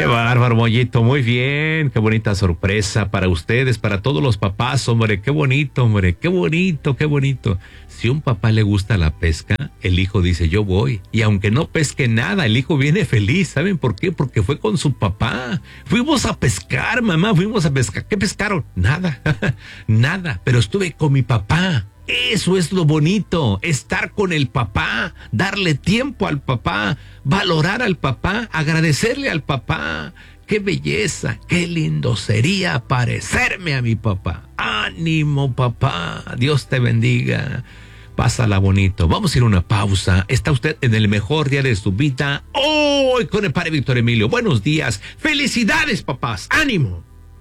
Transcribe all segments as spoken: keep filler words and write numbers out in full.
bárbaro, Mollito, muy bien, qué bonita sorpresa para ustedes, para todos los papás, hombre, qué bonito, hombre, qué bonito, qué bonito. Si a un papá le gusta la pesca, el hijo dice, yo voy, y aunque no pesque nada, el hijo viene feliz, ¿saben por qué? Porque fue con su papá, fuimos a pescar, mamá, fuimos a pescar, ¿qué pescaron? Nada, nada, pero estuve con mi papá. Eso es lo bonito, estar con el papá, darle tiempo al papá, valorar al papá, agradecerle al papá. ¡Qué belleza! ¡Qué lindo sería parecerme a mi papá! ¡Ánimo, papá! Dios te bendiga. Pásala bonito. Vamos a ir a una pausa. Está usted en el mejor día de su vida. Hoy con el padre Víctor Emilio. Buenos días. ¡Felicidades, papás! ¡Ánimo!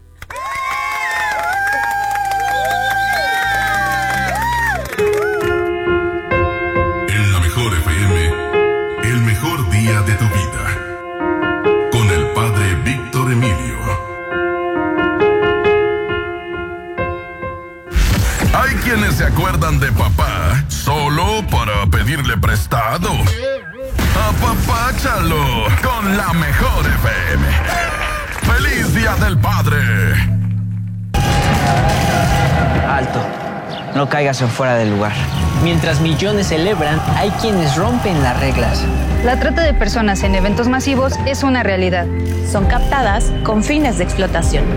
El mejor día de tu vida, con el padre Víctor Emilio. Hay quienes se acuerdan de papá solo para pedirle prestado. Apapáchalo con la mejor F M. ¡Feliz Día del Padre! Alto, no caigas en fuera del lugar. Mientras millones celebran, hay quienes rompen las reglas. La trata de personas en eventos masivos es una realidad. Son captadas con fines de explotación.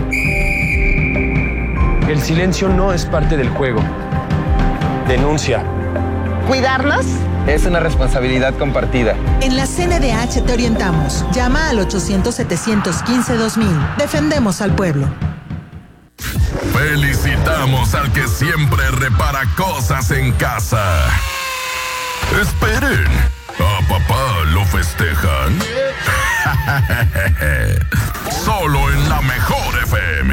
El silencio no es parte del juego. Denuncia. ¿Cuidarnos? Es una responsabilidad compartida. En la C N D H te orientamos. Llama al ochocientos, setecientos quince, dos mil. Defendemos al pueblo. Felicitamos al que siempre repara cosas en casa. Esperen, ¿a papá lo festejan? Solo en la mejor F M.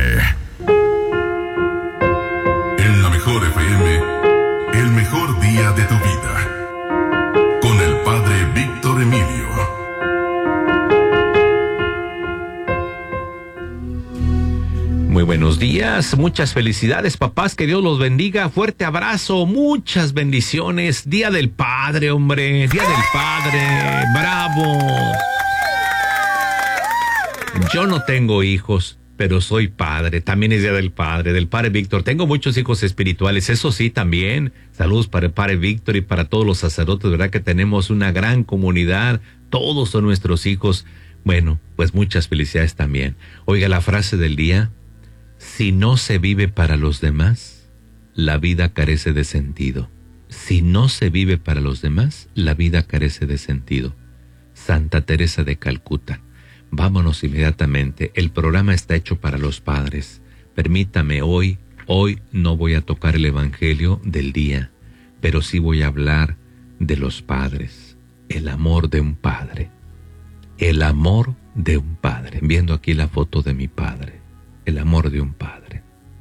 En la mejor F M, el mejor día de tu vida. Con el padre Víctor Emilio. Muy buenos días, muchas felicidades, papás, que Dios los bendiga, fuerte abrazo, muchas bendiciones, Día del Padre, hombre, Día del Padre, bravo. Yo no tengo hijos, pero soy padre, también es Día del Padre, del Padre Víctor, tengo muchos hijos espirituales, eso sí, también, saludos para el Padre Víctor y para todos los sacerdotes, verdad que tenemos una gran comunidad, todos son nuestros hijos, bueno, pues muchas felicidades también. Oiga, la frase del día: si no se vive para los demás, la vida carece de sentido. Si no se vive para los demás, la vida carece de sentido. Santa Teresa de Calcuta. Vámonos inmediatamente. El programa está hecho para los padres. Permítame, hoy, hoy no voy a tocar el evangelio del día, pero sí voy a hablar de los padres. El amor de un padre. El amor de un padre. Viendo aquí la foto de mi padre. El amor de un padre.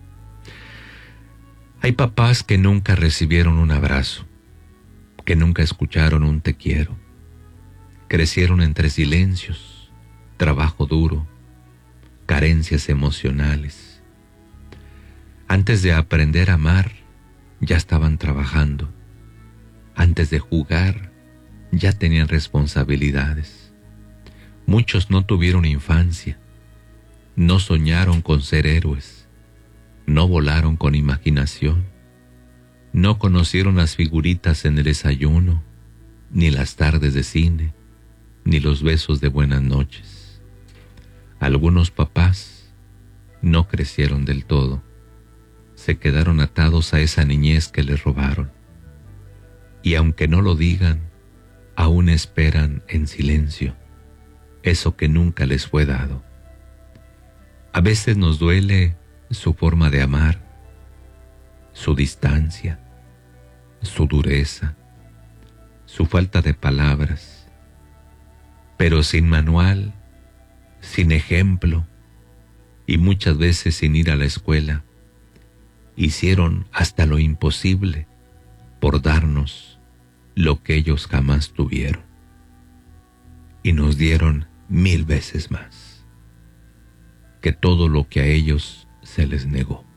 Hay papás que nunca recibieron un abrazo, que nunca escucharon un te quiero. Crecieron entre silencios, trabajo duro, carencias emocionales. Antes de aprender a amar, ya estaban trabajando. Antes de jugar, ya tenían responsabilidades. Muchos no tuvieron infancia. No soñaron con ser héroes, no volaron con imaginación, no conocieron las figuritas en el desayuno, ni las tardes de cine, ni los besos de buenas noches. Algunos papás no crecieron del todo, se quedaron atados a esa niñez que les robaron. Y aunque no lo digan, aún esperan en silencio eso que nunca les fue dado. A veces nos duele su forma de amar, su distancia, su dureza, su falta de palabras, pero sin manual, sin ejemplo y muchas veces sin ir a la escuela, hicieron hasta lo imposible por darnos lo que ellos jamás tuvieron y nos dieron mil veces más que todo lo que a ellos se les negó.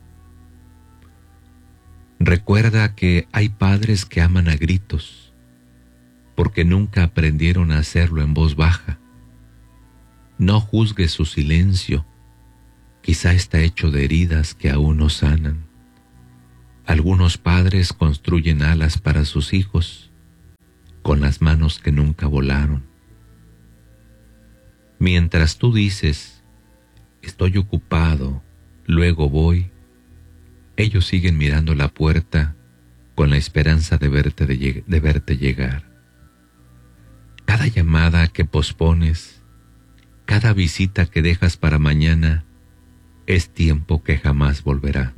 Recuerda que hay padres que aman a gritos porque nunca aprendieron a hacerlo en voz baja. No juzgues su silencio, quizá está hecho de heridas que aún no sanan. Algunos padres construyen alas para sus hijos con las manos que nunca volaron. Mientras tú dices, estoy ocupado, luego voy, ellos siguen mirando la puerta con la esperanza de verte, de, lleg- de verte llegar. Cada llamada que pospones, cada visita que dejas para mañana, es tiempo que jamás volverá.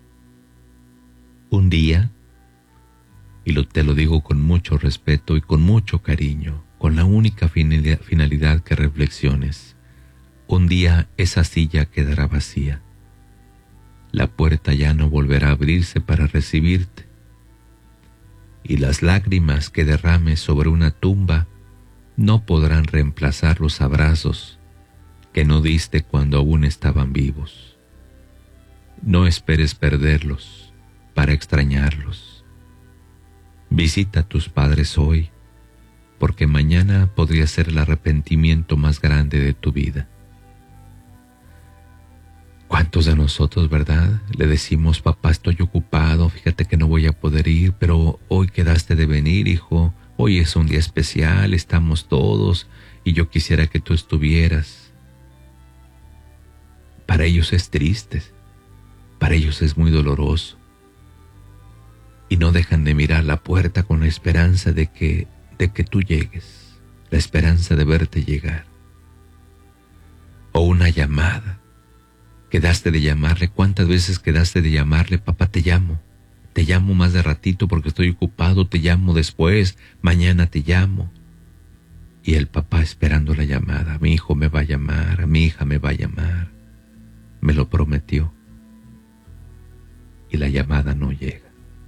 Un día, y lo, te lo digo con mucho respeto y con mucho cariño, con la única finalidad, finalidad que reflexiones, un día esa silla quedará vacía. La puerta ya no volverá a abrirse para recibirte, y las lágrimas que derrames sobre una tumba no podrán reemplazar los abrazos que no diste cuando aún estaban vivos. No esperes perderlos para extrañarlos. Visita a tus padres hoy, porque mañana podría ser el arrepentimiento más grande de tu vida. ¿Cuántos de nosotros, verdad, le decimos, papá, estoy ocupado, fíjate que no voy a poder ir, pero hoy quedaste de venir, hijo, hoy es un día especial, estamos todos, y yo quisiera que tú estuvieras? Para ellos es triste, para ellos es muy doloroso, y no dejan de mirar la puerta con la esperanza de que, de que tú llegues, la esperanza de verte llegar. O una llamada. Quedaste de llamarle, ¿cuántas veces quedaste de llamarle? Papá, te llamo, te llamo más de ratito porque estoy ocupado, te llamo después, mañana te llamo. Y el papá esperando la llamada, mi hijo me va a llamar, mi hija me va a llamar, me lo prometió. Y la llamada no llega.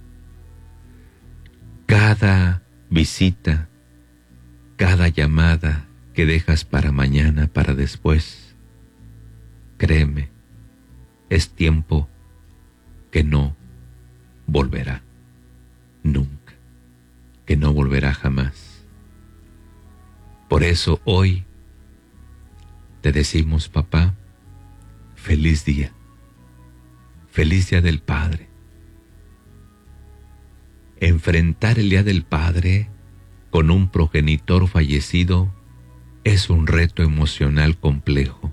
Cada visita, cada llamada que dejas para mañana, para después, créeme, es tiempo que no volverá, nunca, que no volverá jamás. Por eso hoy te decimos, papá, feliz día, feliz día del Padre. Enfrentar el día del Padre con un progenitor fallecido es un reto emocional complejo.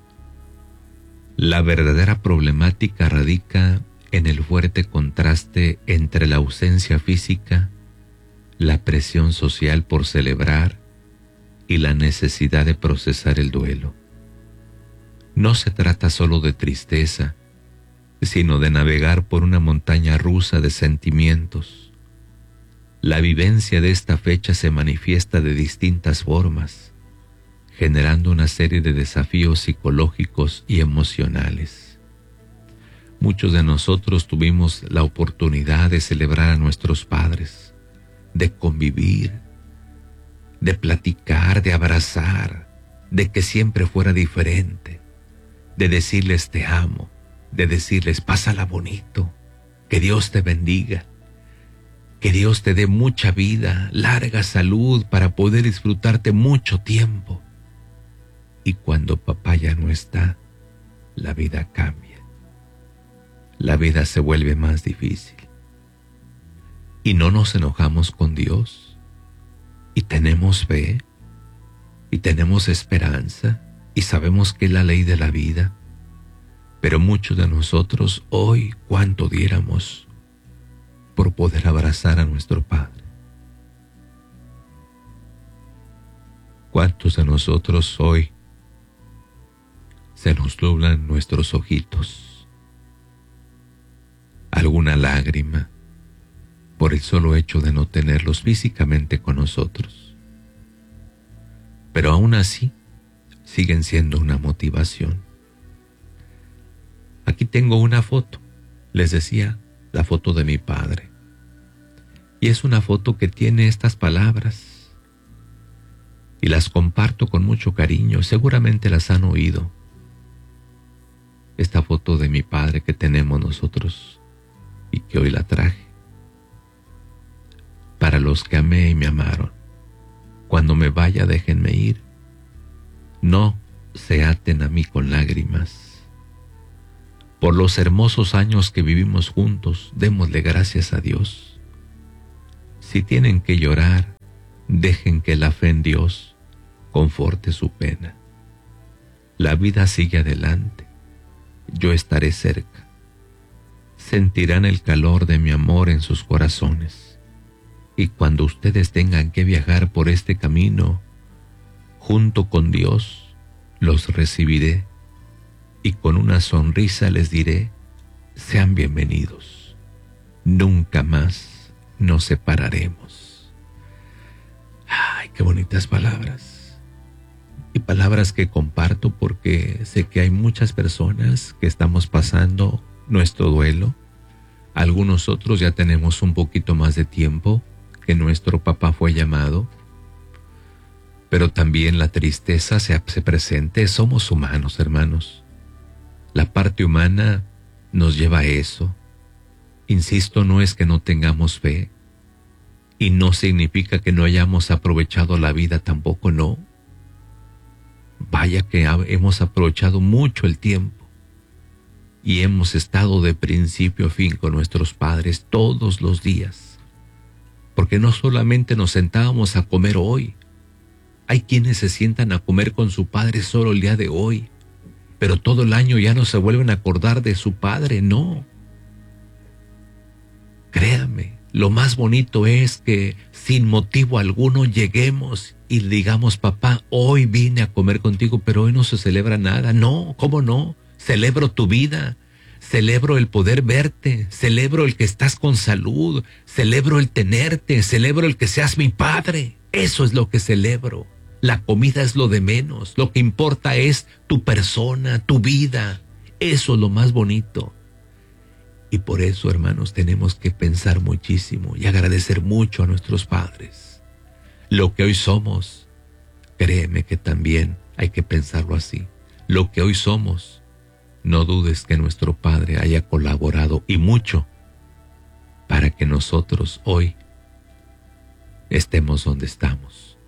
La verdadera problemática radica en el fuerte contraste entre la ausencia física, la presión social por celebrar y la necesidad de procesar el duelo. No se trata solo de tristeza, sino de navegar por una montaña rusa de sentimientos. La vivencia de esta fecha se manifiesta de distintas formas, generando una serie de desafíos psicológicos y emocionales. Muchos de nosotros tuvimos la oportunidad de celebrar a nuestros padres, de convivir, de platicar, de abrazar, de que siempre fuera diferente, de decirles te amo, de decirles pásala bonito, que Dios te bendiga, que Dios te dé mucha vida, larga salud para poder disfrutarte mucho tiempo. Y cuando papá ya no está, la vida cambia. La vida se vuelve más difícil. Y no nos enojamos con Dios. Y tenemos fe. Y tenemos esperanza. Y sabemos que es la ley de la vida. Pero muchos de nosotros hoy, ¿cuánto diéramos por poder abrazar a nuestro Padre? ¿Cuántos de nosotros hoy se nos nublan nuestros ojitos? Alguna lágrima por el solo hecho de no tenerlos físicamente con nosotros. Pero aún así, siguen siendo una motivación. Aquí tengo una foto, les decía, la foto de mi padre. Y es una foto que tiene estas palabras. Y las comparto con mucho cariño, seguramente las han oído. Esta foto de mi padre que tenemos nosotros y que hoy la traje. Para los que amé y me amaron, cuando me vaya déjenme ir. No se aten a mí con lágrimas. Por los hermosos años que vivimos juntos, démosle gracias a Dios. Si tienen que llorar, dejen que la fe en Dios conforte su pena. La vida sigue adelante, yo estaré cerca. Sentirán el calor de mi amor en sus corazones. Y cuando ustedes tengan que viajar por este camino, junto con Dios, los recibiré y con una sonrisa les diré, sean bienvenidos. Nunca más nos separaremos. Ay, qué bonitas palabras. Y palabras que comparto porque sé que hay muchas personas que estamos pasando nuestro duelo. Algunos otros ya tenemos un poquito más de tiempo que nuestro papá fue llamado. Pero también la tristeza se hace presente. Somos humanos, hermanos. La parte humana nos lleva a eso. Insisto, no es que no tengamos fe. Y no significa que no hayamos aprovechado la vida, tampoco no. Vaya que hemos aprovechado mucho el tiempo. Y hemos estado de principio a fin con nuestros padres todos los días. Porque no solamente nos sentábamos a comer hoy. Hay quienes se sientan a comer con su padre solo el día de hoy. Pero todo el año ya no se vuelven a acordar de su padre, no. Créame, lo más bonito es que sin motivo alguno lleguemos y digamos, papá, hoy vine a comer contigo, pero hoy no se celebra nada. No, ¿cómo no? Celebro tu vida, celebro el poder verte, celebro el que estás con salud, celebro el tenerte, celebro el que seas mi padre. Eso es lo que celebro. La comida es lo de menos, lo que importa es tu persona, tu vida. Eso es lo más bonito. Y por eso, hermanos, tenemos que pensar muchísimo y agradecer mucho a nuestros padres. Lo que hoy somos, créeme que también hay que pensarlo así. Lo que hoy somos, no dudes que nuestro Padre haya colaborado y mucho para que nosotros hoy estemos donde estamos.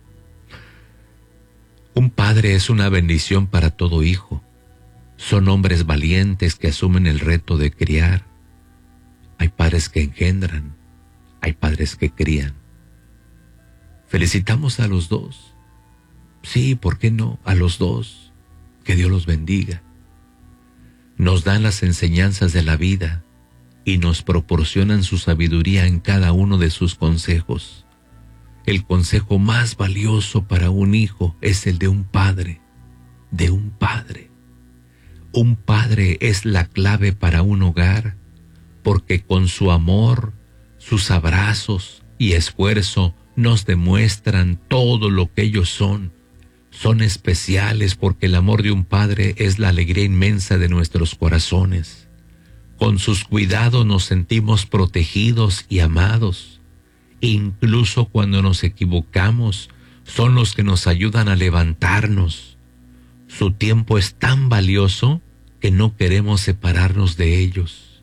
Un padre es una bendición para todo hijo. Son hombres valientes que asumen el reto de criar. Hay padres que engendran, hay padres que crían. Felicitamos a los dos. Sí, ¿por qué no? A los dos. Que Dios los bendiga. Nos dan las enseñanzas de la vida y nos proporcionan su sabiduría en cada uno de sus consejos. El consejo más valioso para un hijo es el de un padre, de un padre. Un padre es la clave para un hogar, porque con su amor, sus abrazos y esfuerzo nos demuestran todo lo que ellos son. Son especiales porque el amor de un padre es la alegría inmensa de nuestros corazones. Con sus cuidados nos sentimos protegidos y amados. Incluso cuando nos equivocamos, son los que nos ayudan a levantarnos. Su tiempo es tan valioso que no queremos separarnos de ellos.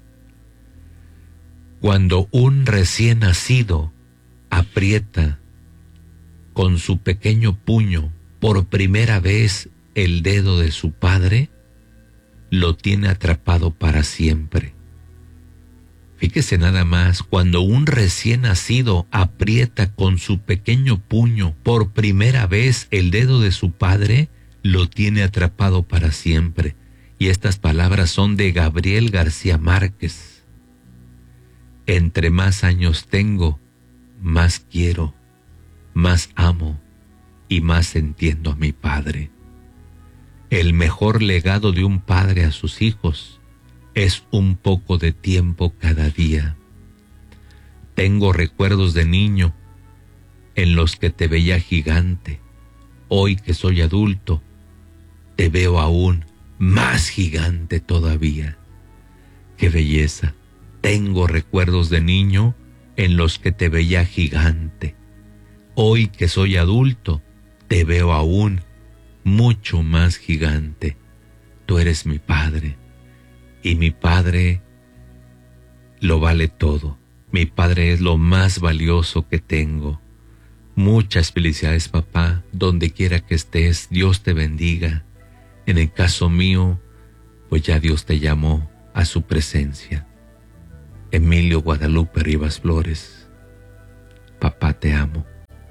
Cuando un recién nacido aprieta con su pequeño puño por primera vez el dedo de su padre, lo tiene atrapado para siempre. Fíjese nada más, cuando un recién nacido aprieta con su pequeño puño por primera vez el dedo de su padre, lo tiene atrapado para siempre. Y estas palabras son de Gabriel García Márquez. Entre más años tengo, más quiero, más amo y más entiendo a mi padre. El mejor legado de un padre a sus hijos es un poco de tiempo cada día. Tengo recuerdos de niño en los que te veía gigante. Hoy que soy adulto, te veo aún más gigante todavía. ¡Qué belleza! Tengo recuerdos de niño en los que te veía gigante. Hoy que soy adulto, te veo aún mucho más gigante. Tú eres mi padre. Y mi padre lo vale todo. Mi padre es lo más valioso que tengo. Muchas felicidades, papá. Donde quiera que estés, Dios te bendiga. En el caso mío, pues ya Dios te llamó a su presencia. Emilio Guadalupe Rivas Flores, papá, te amo.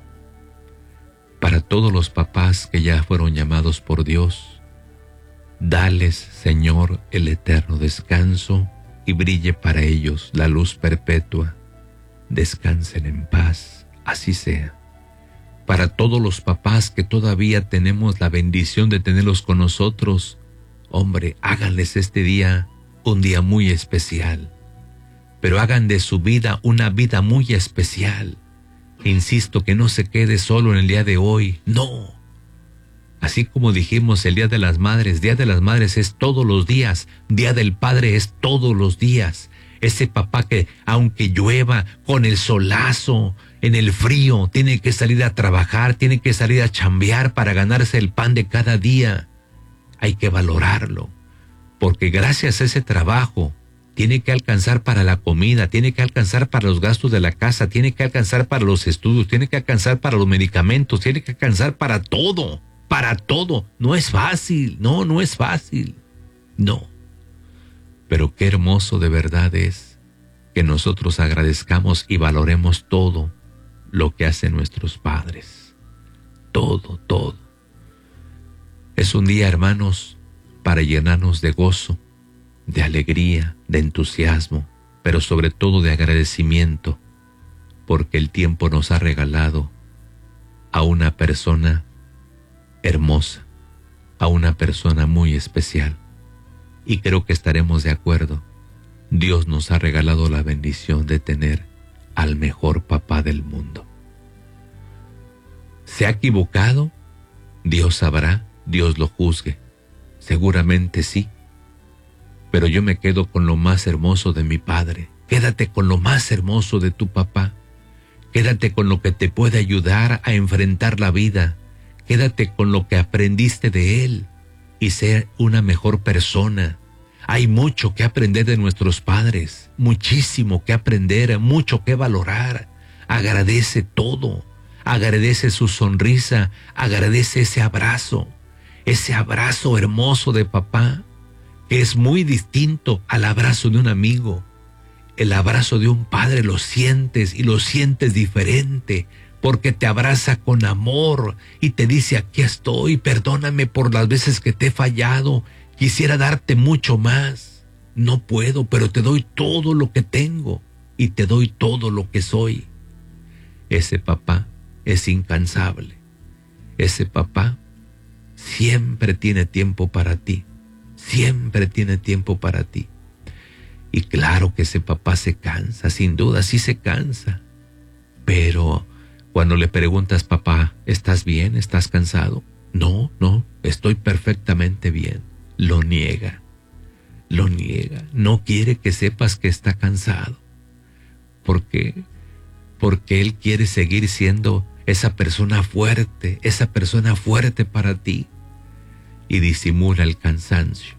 Para todos los papás que ya fueron llamados por Dios, dales, Señor, el eterno descanso y brille para ellos la luz perpetua. Descansen en paz, así sea. Para todos los papás que todavía tenemos la bendición de tenerlos con nosotros, hombre, háganles este día un día muy especial, pero hagan de su vida una vida muy especial. Insisto, que no se quede solo en el día de hoy, no. Así como dijimos el Día de las Madres, Día de las Madres es todos los días, Día del Padre es todos los días. Ese papá que, aunque llueva, con el solazo, en el frío, tiene que salir a trabajar, tiene que salir a chambear para ganarse el pan de cada día. Hay que valorarlo, porque gracias a ese trabajo, tiene que alcanzar para la comida, tiene que alcanzar para los gastos de la casa, tiene que alcanzar para los estudios, tiene que alcanzar para los medicamentos, tiene que alcanzar para todo, para todo. No es fácil, no, no es fácil, no. Pero qué hermoso de verdad es que nosotros agradezcamos y valoremos todo lo que hacen nuestros padres. Todo, todo. Es un día, hermanos, para llenarnos de gozo, de alegría, de entusiasmo, pero sobre todo de agradecimiento, porque el tiempo nos ha regalado a una persona hermosa, a una persona muy especial. Y creo que estaremos de acuerdo. Dios nos ha regalado la bendición de tener al mejor papá del mundo. ¿Se ha equivocado? Dios sabrá, Dios lo juzgue. Seguramente sí. Pero yo me quedo con lo más hermoso de mi padre. Quédate con lo más hermoso de tu papá. Quédate con lo que te puede ayudar a enfrentar la vida. Quédate con lo que aprendiste de él y ser una mejor persona. Hay mucho que aprender de nuestros padres, muchísimo que aprender, mucho que valorar. Agradece todo, agradece su sonrisa, agradece ese abrazo, ese abrazo hermoso de papá, que es muy distinto al abrazo de un amigo. El abrazo de un padre lo sientes y lo sientes diferente, porque te abraza con amor y te dice: aquí estoy, perdóname por las veces que te he fallado, quisiera darte mucho más, no puedo, pero te doy todo lo que tengo y te doy todo lo que soy. Ese papá es incansable, ese papá siempre tiene tiempo para ti, siempre tiene tiempo para ti. Y claro que ese papá se cansa, sin duda, sí se cansa, pero cuando le preguntas: papá, ¿estás bien? ¿Estás cansado? No, no, estoy perfectamente bien. Lo niega, lo niega. No quiere que sepas que está cansado. ¿Por qué? Porque él quiere seguir siendo esa persona fuerte, esa persona fuerte para ti. Y disimula el cansancio.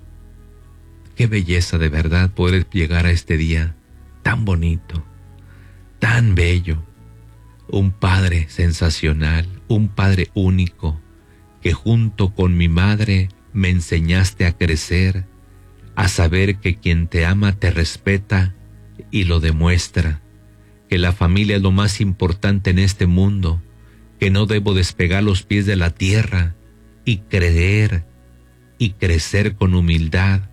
Qué belleza de verdad poder llegar a este día tan bonito, tan bello. Un padre sensacional, un padre único, que junto con mi madre me enseñaste a crecer, a saber que quien te ama te respeta y lo demuestra, que la familia es lo más importante en este mundo, que no debo despegar los pies de la tierra y creer y crecer con humildad,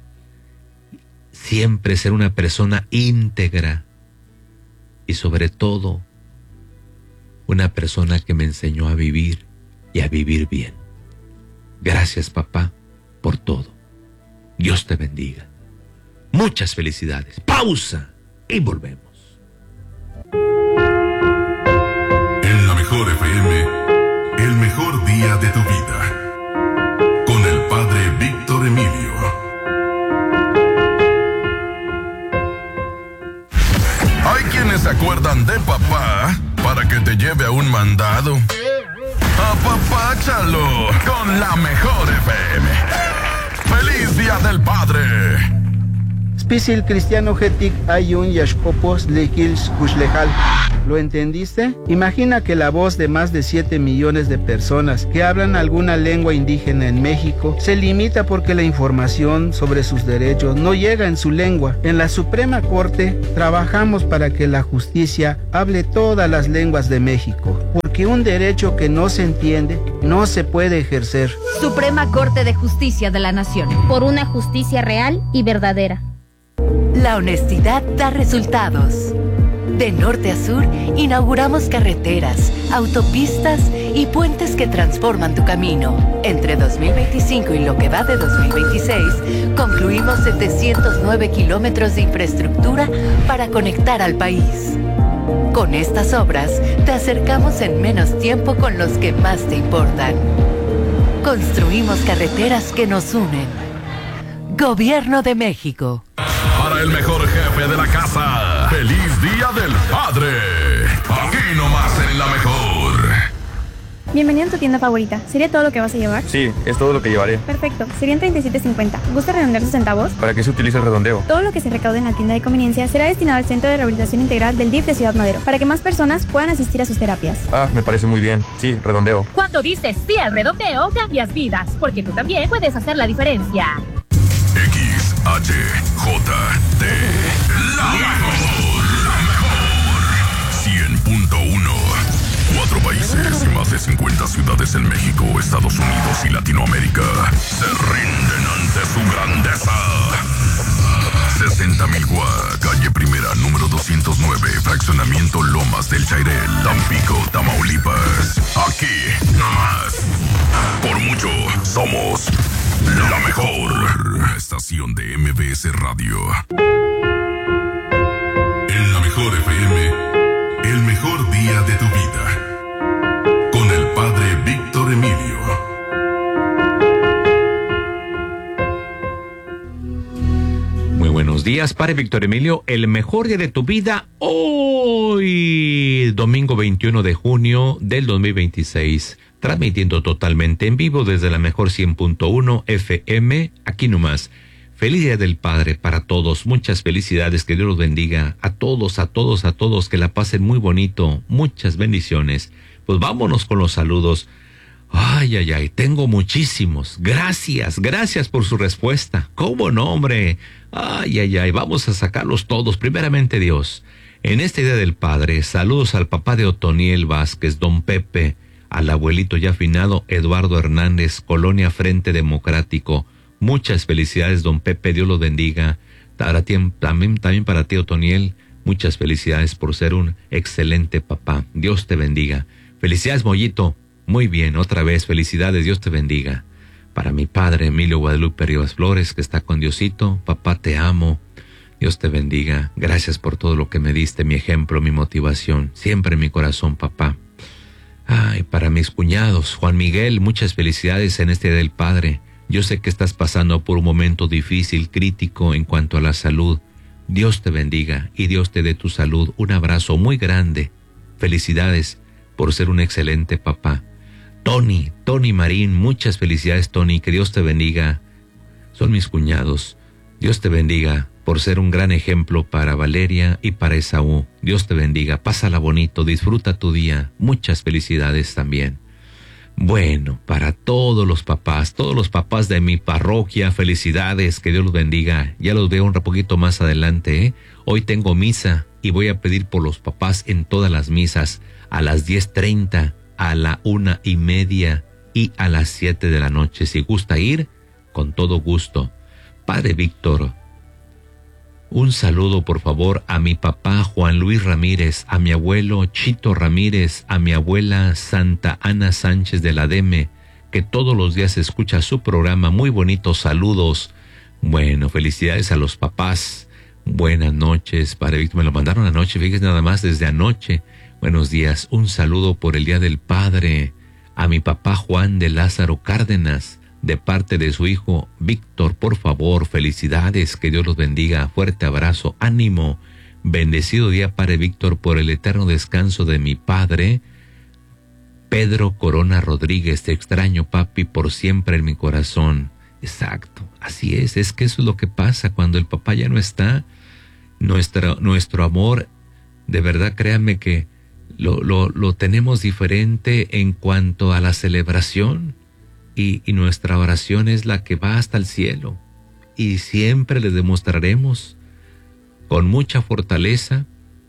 siempre ser una persona íntegra y sobre todo una persona que me enseñó a vivir y a vivir bien. Gracias, papá, por todo. Dios te bendiga. Muchas felicidades. Pausa y volvemos. En la mejor F M, el mejor día de tu vida. Con el padre Víctor Emilio. Hay quienes se acuerdan de papá para que te lleve a un mandado. Apapáchalo con la mejor F M. ¡Feliz Día del Padre! Pisil cristiano getik ayun yashkopos lekils kuslejal. ¿Lo entendiste? Imagina que la voz de más de siete millones de personas que hablan alguna lengua indígena en México se limita porque la información sobre sus derechos no llega en su lengua. En la Suprema Corte trabajamos para que la justicia hable todas las lenguas de México, porque un derecho que no se entiende no se puede ejercer. Suprema Corte de Justicia de la Nación. Por una justicia real y verdadera. La honestidad da resultados. De norte a sur, inauguramos carreteras, autopistas y puentes que transforman tu camino. Entre dos mil veinticinco y lo que va de dos mil veintiséis, concluimos setecientos nueve kilómetros de infraestructura para conectar al país. Con estas obras, te acercamos en menos tiempo con los que más te importan. Construimos carreteras que nos unen. Gobierno de México. Para el mejor jefe de la casa, ¡feliz Día del Padre! Aquí nomás en La Mejor. Bienvenido a tu tienda favorita. ¿Sería todo lo que vas a llevar? Sí, es todo lo que llevaré. Perfecto. Serían treinta y siete cincuenta. ¿Gusta redondear sus centavos? ¿Para qué se utiliza el redondeo? Todo lo que se recaude en la tienda de conveniencia será destinado al Centro de Rehabilitación Integral del D I F de Ciudad Madero, para que más personas puedan asistir a sus terapias. Ah, me parece muy bien. Sí, redondeo. Cuando dices sí al redondeo, cambias vidas, porque tú también puedes hacer la diferencia. X H J T, La Mejor, La Mejor, cien punto uno. Cuatro países y más de cincuenta ciudades en México, Estados Unidos y Latinoamérica se rinden ante su grandeza. sesenta mil Gua, calle Primera, número doscientos nueve, fraccionamiento Lomas del Chairel, Tampico, Tamaulipas. Aquí, nomás. Por mucho, somos La Mejor. Estación de M B S Radio. En La Mejor F M, el mejor día de tu vida. Con el padre Víctor Emilio. Muy buenos días, padre Víctor Emilio. El mejor día de tu vida hoy, domingo veintiuno de junio del dos mil veintiséis. Transmitiendo totalmente en vivo desde La Mejor cien punto uno F M, aquí nomás. Feliz Día del Padre para todos, muchas felicidades, que Dios los bendiga a todos, a todos, a todos, que la pasen muy bonito, muchas bendiciones. Pues vámonos con los saludos. Ay, ay, ay, tengo muchísimos. Gracias, gracias por su respuesta. ¿Cómo no, hombre? Ay, ay, ay, vamos a sacarlos todos, primeramente Dios. En este Día del Padre, saludos al papá de Otoniel Vázquez, don Pepe, al abuelito ya afinado Eduardo Hernández, Colonia Frente Democrático. Muchas felicidades, don Pepe, Dios los bendiga. Para ti, también, también para ti, Otoniel, muchas felicidades por ser un excelente papá. Dios te bendiga. Felicidades, Mollito. Muy bien, otra vez, felicidades, Dios te bendiga. Para mi padre, Emilio Guadalupe Rivas Flores, que está con Diosito, papá, te amo. Dios te bendiga. Gracias por todo lo que me diste, mi ejemplo, mi motivación. Siempre en mi corazón, papá. Ay, para mis cuñados, Juan Miguel, muchas felicidades en este Día del Padre. Yo sé que estás pasando por un momento difícil, crítico en cuanto a la salud. Dios te bendiga y Dios te dé tu salud. Un abrazo muy grande. Felicidades por ser un excelente papá. Tony, Tony Marín, muchas felicidades, Tony, que Dios te bendiga. Son mis cuñados. Dios te bendiga por ser un gran ejemplo para Valeria y para Esaú. Dios te bendiga, pásala bonito, disfruta tu día. Muchas felicidades también. Bueno, para todos los papás, todos los papás de mi parroquia, felicidades, que Dios los bendiga. Ya los veo un poquito más adelante, ¿eh? Hoy tengo misa y voy a pedir por los papás en todas las misas, a las diez treinta, a la una y media y a las siete de la noche. Si gusta ir, con todo gusto. Padre Víctor, un saludo por favor a mi papá Juan Luis Ramírez, a mi abuelo Chito Ramírez, a mi abuela Santa Ana Sánchez de la Deme, que todos los días escucha su programa. Muy bonitos saludos. Bueno, felicidades a los papás. Buenas noches, Padre Víctor. Me lo mandaron anoche, fíjese nada más, desde anoche. Buenos días. Un saludo por el Día del Padre a mi papá Juan de Lázaro Cárdenas, de parte de su hijo Víctor, por favor, felicidades, que Dios los bendiga, fuerte abrazo, ánimo, bendecido día, Padre Víctor, por el eterno descanso de mi padre, Pedro Corona Rodríguez. Te extraño, papi, por siempre en mi corazón. Exacto, así es, es que eso es lo que pasa cuando el papá ya no está. Nuestro, nuestro amor, de verdad, créanme que lo, lo, lo tenemos diferente en cuanto a la celebración y, y nuestra oración es la que va hasta el cielo y siempre le demostraremos con mucha fortaleza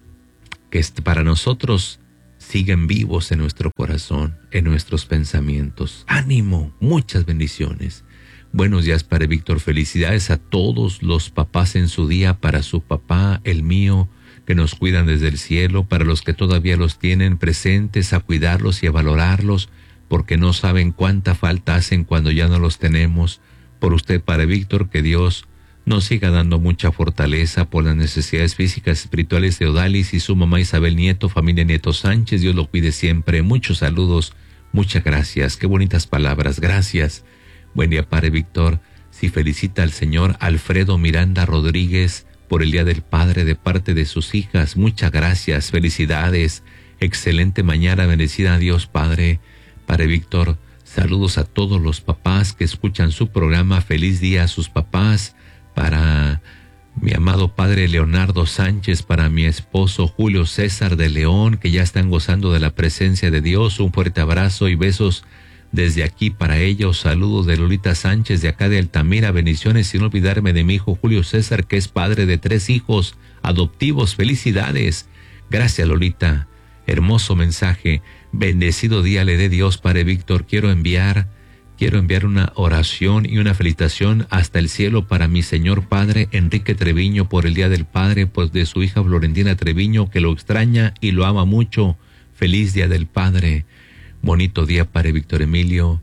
que para nosotros siguen vivos en nuestro corazón, en nuestros pensamientos. ¡Ánimo! Muchas bendiciones. Buenos días, Padre Víctor. Felicidades a todos los papás en su día, para su papá, el mío, que nos cuidan desde el cielo, para los que todavía los tienen presentes, a cuidarlos y a valorarlos, porque no saben cuánta falta hacen cuando ya no los tenemos. Por usted, Padre Víctor, que Dios nos siga dando mucha fortaleza por las necesidades físicas, espirituales de Odalis y su mamá Isabel Nieto, familia Nieto Sánchez. Dios lo cuide siempre. Muchos saludos, muchas gracias. Qué bonitas palabras, gracias. Buen día, Padre Víctor. Si felicita al señor Alfredo Miranda Rodríguez por el Día del Padre de parte de sus hijas. Muchas gracias, felicidades. Excelente mañana, bendecida a Dios, Padre. Padre Víctor, saludos a todos los papás que escuchan su programa. Feliz día a sus papás. Para mi amado Padre Leonardo Sánchez, para mi esposo Julio César de León, que ya están gozando de la presencia de Dios. Un fuerte abrazo y besos desde aquí para ellos. Saludos de Lolita Sánchez de acá de Altamira. Bendiciones, sin olvidarme de mi hijo Julio César, que es padre de tres hijos adoptivos. Felicidades. Gracias, Lolita. Hermoso mensaje. Bendecido día le dé Dios, Padre Víctor. Quiero enviar, quiero enviar una oración y una felicitación hasta el cielo para mi señor Padre Enrique Treviño por el Día del Padre, pues de su hija Florentina Treviño, que lo extraña y lo ama mucho. Feliz Día del Padre. Bonito día, Padre Víctor Emilio.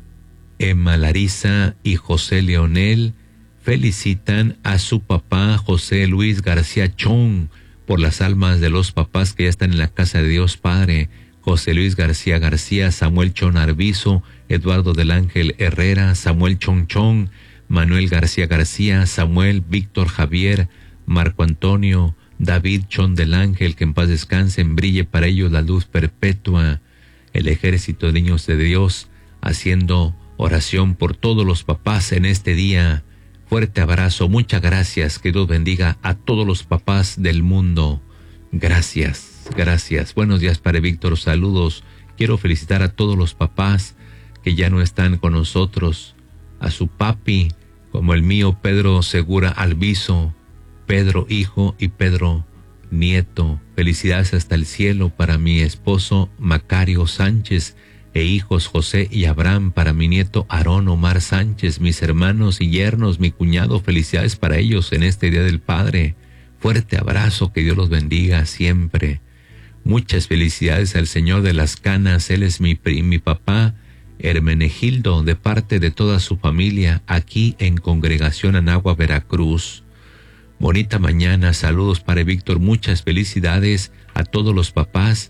Emma Larisa y José Leonel felicitan a su papá José Luis García Chong por las almas de los papás que ya están en la casa de Dios, Padre. José Luis García García, Samuel Chon Arbizo, Eduardo del Ángel Herrera, Samuel Chon Chon, Manuel García García, Samuel Víctor Javier, Marco Antonio, David Chon del Ángel, que en paz descansen, brille para ellos la luz perpetua. El ejército de niños de Dios haciendo oración por todos los papás en este día. Fuerte abrazo, muchas gracias, que Dios bendiga a todos los papás del mundo. Gracias, gracias. Buenos días, Padre Víctor, saludos. Quiero felicitar a todos los papás que ya no están con nosotros, a su papi, como el mío Pedro Segura Alviso, Pedro hijo y Pedro nieto. Felicidades hasta el cielo para mi esposo Macario Sánchez e hijos José y Abraham, para mi nieto Aarón Omar Sánchez, mis hermanos y yernos, mi cuñado. Felicidades para ellos en este Día del Padre. Fuerte abrazo, que Dios los bendiga siempre. Muchas felicidades al señor de las Canas, él es mi, mi papá Hermenegildo, de parte de toda su familia, aquí en Congregación Anagua, Veracruz. Bonita mañana, saludos, Padre Víctor, muchas felicidades a todos los papás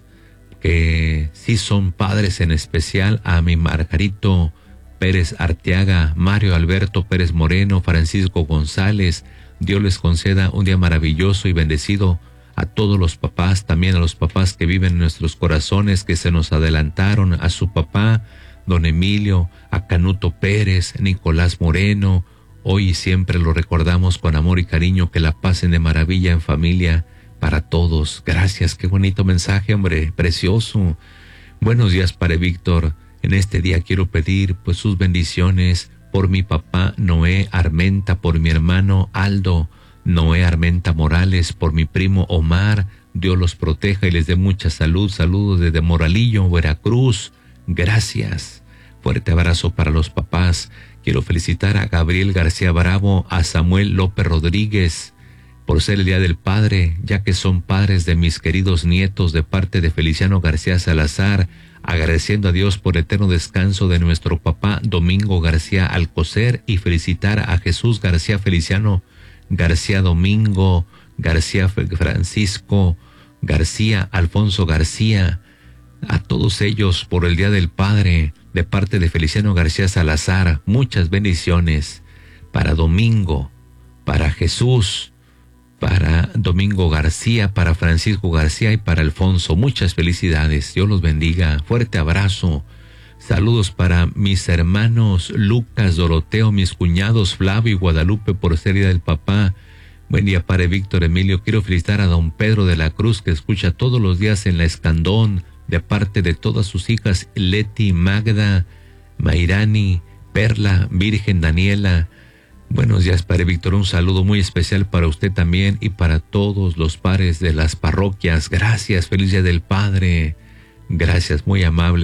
que sí son padres, en especial a mi Margarito Pérez Arteaga, Mario Alberto Pérez Moreno, Francisco González. Dios les conceda un día maravilloso y bendecido a todos los papás, también a los papás que viven en nuestros corazones, que se nos adelantaron, a su papá, don Emilio, a Canuto Pérez, Nicolás Moreno. Hoy y siempre lo recordamos con amor y cariño, que la pasen de maravilla en familia para todos. Gracias, qué bonito mensaje, hombre, precioso. Buenos días, Padre Víctor. En este día quiero pedir pues sus bendiciones por mi papá Noé Armenta, por mi hermano Aldo Noé Armenta Morales, por mi primo Omar. Dios los proteja y les dé mucha salud. Saludos desde Moralillo, Veracruz. Gracias. Fuerte abrazo para los papás. Quiero felicitar a Gabriel García Bravo, a Samuel López Rodríguez, por ser el Día del Padre, ya que son padres de mis queridos nietos, de parte de Feliciano García Salazar, agradeciendo a Dios por el eterno descanso de nuestro papá Domingo García Alcocer, y felicitar a Jesús García Feliciano García Domingo, García Francisco García, Alfonso García, a todos ellos por el Día del Padre, de parte de Feliciano García Salazar. Muchas bendiciones para Domingo, para Jesús, para Domingo García, para Francisco García y para Alfonso. Muchas felicidades. Dios los bendiga. Fuerte abrazo Saludos para mis hermanos Lucas, Doroteo, mis cuñados Flavio y Guadalupe por ser día del papá. Buen día, padre Víctor Emilio. Quiero felicitar a don Pedro de la Cruz, que escucha todos los días en la Escandón, de parte de todas sus hijas Leti, Magda, Mayrani, Perla, Virgen, Daniela. Buenos días, padre Víctor. Un saludo muy especial para usted también y para todos los padres de las parroquias. Gracias, feliz día del padre. Gracias, muy amable.